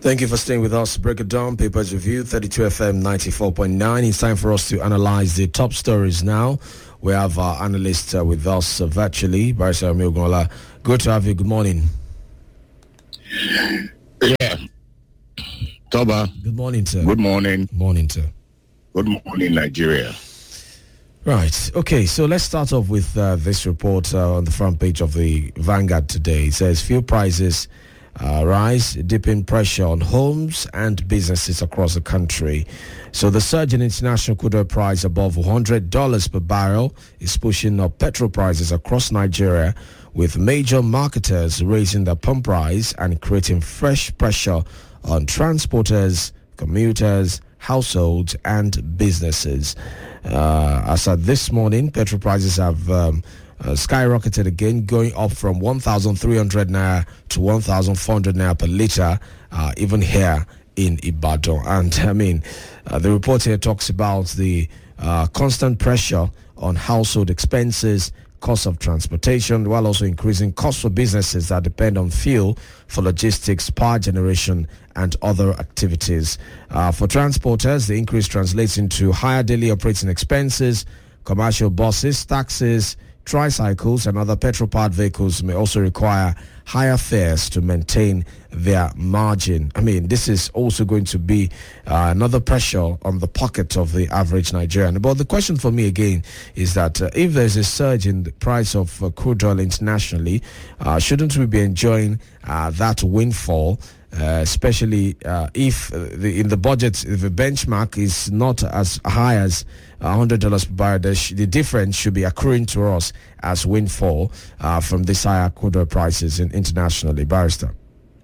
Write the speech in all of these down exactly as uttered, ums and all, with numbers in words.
Thank you for staying with us. Break it down, Papers Review, thirty-two F M ninety-four point nine. It's time for us to analyze the top stories now. We have our analyst uh, with us uh, virtually, Barrister Amir Ogunla. Good to have you. Good morning. Yeah. Toba. Good morning, sir. Good morning. Good morning, sir. Good morning, Nigeria. Right. Okay, so let's start off with uh, this report uh, on the front page of the Vanguard today. It says fuel prices Uh, rise, deepening pressure on homes and businesses across the country. So the surge in international crude oil price above one hundred dollars per barrel is pushing up petrol prices across Nigeria, with major marketers raising the pump price and creating fresh pressure on transporters, commuters, households and businesses. Uh, as of this morning, petrol prices have um, Uh, skyrocketed again, going up from one thousand three hundred naira to one thousand four hundred naira per litre, uh, even here in Ibadan. And I mean, uh, the report here talks about the uh, constant pressure on household expenses, cost of transportation, while also increasing costs for businesses that depend on fuel for logistics, power generation, and other activities. Uh, for transporters, the increase translates into higher daily operating expenses. Commercial buses, taxis, tricycles and other petrol-powered vehicles may also require higher fares to maintain their margin. I mean, this is also going to be uh, another pressure on the pocket of the average Nigerian. But the question for me again is that uh, if there's a surge in the price of uh, crude oil internationally, uh, shouldn't we be enjoying uh, that windfall? Uh, especially uh, if uh, the, in the budget, if the benchmark is not as high as one hundred dollars per barrel, the, sh- the difference should be accruing to us as windfall uh, from this higher crude oil prices in, internationally. Barrister.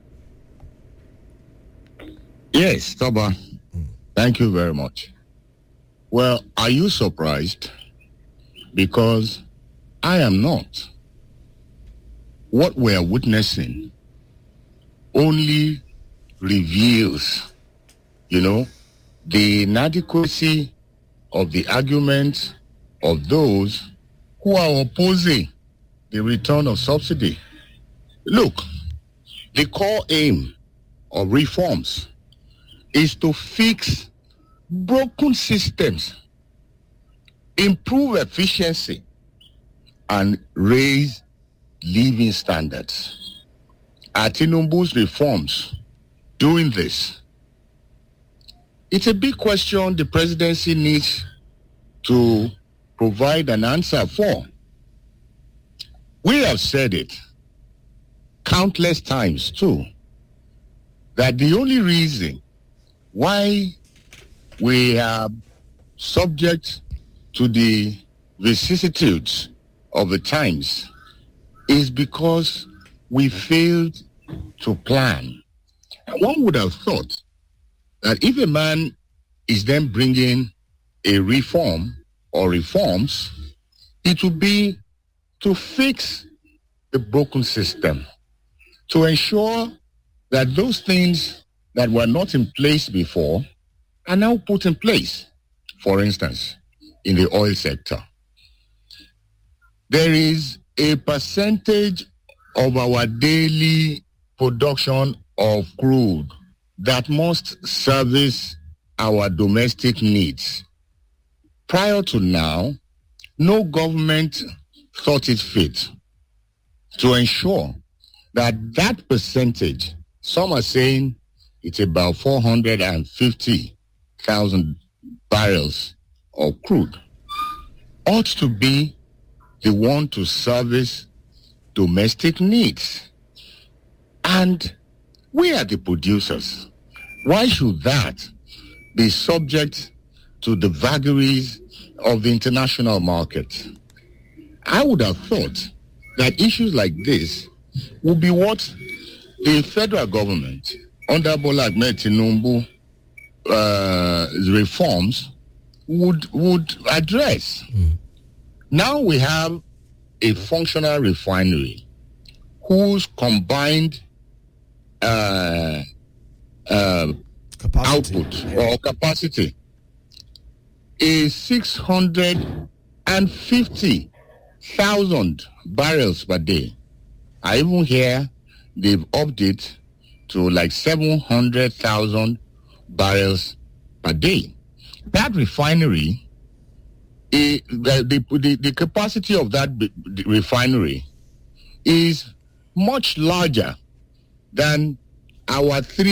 Yes, Toba. Mm. Thank you very much. Well, are you surprised? Because I am not. What we are witnessing only reveals, you know, the inadequacy of the argument of those who are opposing the return of subsidy. Look, the core aim of reforms is to fix broken systems, improve efficiency, and raise living standards. Are Tinubu's reforms doing this? It's a big question the presidency needs to provide an answer for. We have said it countless times too, that the only reason why we are subject to the vicissitudes of the times is because we failed to plan. And one would have thought that if a man is then bringing a reform or reforms, it would be to fix the broken system, to ensure that those things that were not in place before are now put in place. For instance, in the oil sector, there is a percentage of our daily production of crude that must service our domestic needs. Prior to now, no government thought it fit to ensure that that percentage, some are saying it's about four hundred fifty thousand barrels of crude, ought to be the one to service domestic needs. And we are the producers. Why should that be subject to the vagaries of the international market? I would have thought that issues like this would be what the federal government under Bola Ahmed Tinubu uh, reforms would would address. Mm. Now we have a functional refinery whose combined uh, uh, output or capacity is six hundred fifty thousand barrels per day. I even hear they've upped it to like seven hundred thousand barrels per day. That refinery, eh, the, the, the, the capacity of that b- the refinery is much larger than our three